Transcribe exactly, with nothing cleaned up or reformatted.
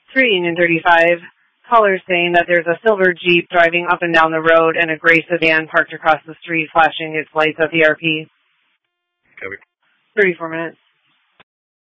three Union thirty-five. Caller saying that there's a silver Jeep driving up and down the road and a gray sedan parked across the street flashing its lights at the R P. Copy. thirty-four minutes.